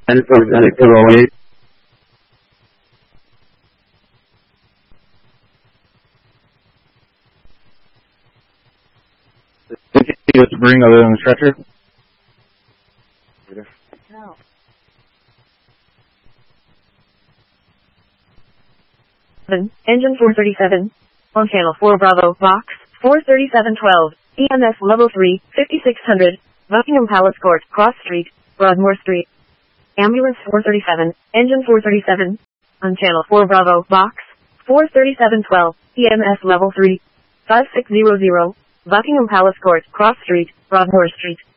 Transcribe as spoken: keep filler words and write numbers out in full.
ten four six two oh eight. Continuous to bring other than the stretcher. No. Engine four thirty-seven. On channel four Bravo, box, four thirty-seven twelve, E M S level three, fifty-six hundred, Buckingham Palace Court, Cross Street, Broadmoor Street. Ambulance four thirty-seven, engine four thirty-seven. On channel four Bravo, box, four thirty-seven twelve, E M S level three, five six zero zero, Buckingham Palace Court, Cross Street, Broadmoor Street.